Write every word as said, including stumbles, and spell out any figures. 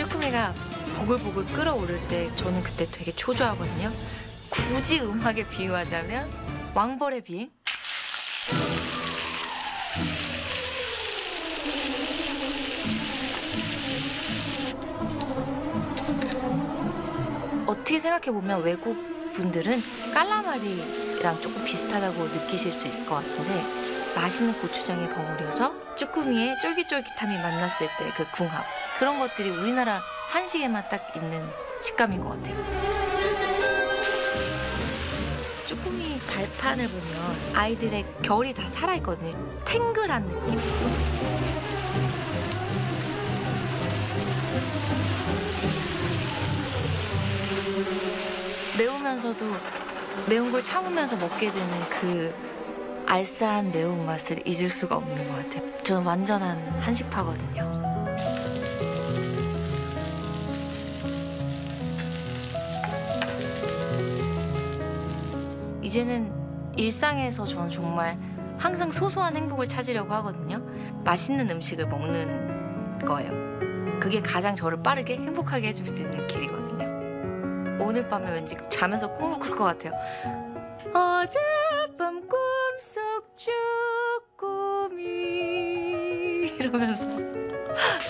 쭈꾸미가 보글보글 끓어오를 때 저는 그때 되게 초조하거든요. 굳이 음악에 비유하자면 왕벌의 비행? 어떻게 생각해보면 외국 분들은 깔라마리랑 조금 비슷하다고 느끼실 수 있을 것 같은데 맛있는 고추장에 버무려서 쭈꾸미의 쫄깃쫄깃함이 만났을 때 그 궁합, 그런 것들이 우리나라 한식에만 딱 있는 식감인 것 같아요. 쭈꾸미 발판을 보면 아이들의 결이 다 살아있거든요. 탱글한 느낌. 매우면서도 매운 걸 참으면서 먹게 되는 그 알싸한 매운맛을 잊을 수가 없는 것 같아요. 저는 완전한 한식파거든요. 이제는 일상에서 전 정말 항상 소소한 행복을 찾으려고 하거든요. 맛있는 음식을 먹는 거예요. 그게 가장 저를 빠르게 행복하게 해줄 수 있는 길이거든요. 오늘 밤에 왠지 자면서 꿈을 꿀 것 같아요. 어젯밤 꿈속 쭈꾸미 이러면서